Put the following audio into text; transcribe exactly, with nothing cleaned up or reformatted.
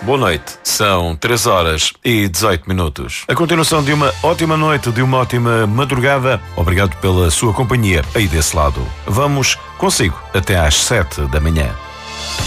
Boa noite, são três horas e dezoito minutos. A continuação de uma ótima noite, de uma ótima madrugada. Obrigado pela sua companhia aí desse lado. Vamos consigo até às sete da manhã.